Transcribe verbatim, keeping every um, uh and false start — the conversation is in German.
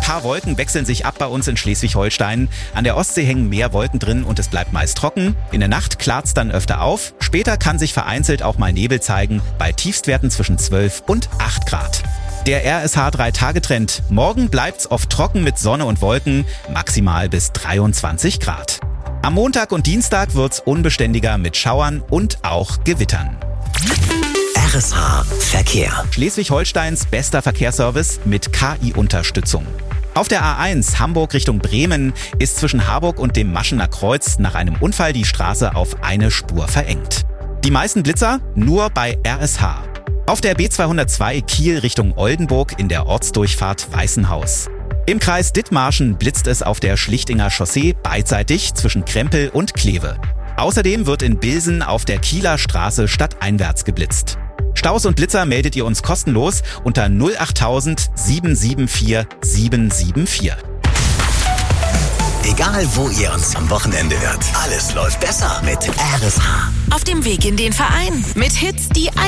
paar Wolken wechseln sich ab bei uns in Schleswig-Holstein. An der Ostsee hängen mehr Wolken drin und es bleibt meist trocken. In der Nacht klart's dann öfter auf. Später kann sich vereinzelt auch mal Nebel zeigen, bei Tiefstwerten zwischen zwölf und acht Grad. Der R S H drei Tage Trend. Morgen bleibt's oft trocken mit Sonne und Wolken, maximal bis dreiundzwanzig Grad. Am Montag und Dienstag wird's unbeständiger mit Schauern und auch Gewittern. R S H Verkehr. Schleswig-Holsteins bester Verkehrsservice mit K I-Unterstützung. Auf der A eins Hamburg Richtung Bremen ist zwischen Harburg und dem Maschener Kreuz nach einem Unfall die Straße auf eine Spur verengt. Die meisten Blitzer nur bei R S H. Auf der B zweihundertzwei Kiel Richtung Oldenburg in der Ortsdurchfahrt Weißenhaus. Im Kreis Dithmarschen blitzt es auf der Schlichtinger Chaussee beidseitig zwischen Krempel und Kleve. Außerdem wird in Bilsen auf der Kieler Straße stadteinwärts geblitzt. Staus und Blitzer meldet ihr uns kostenlos unter null acht tausend sieben sieben vier sieben sieben vier. Egal wo ihr uns am Wochenende hört, alles läuft besser mit R S H. Auf dem Weg in den Verein mit Hits, die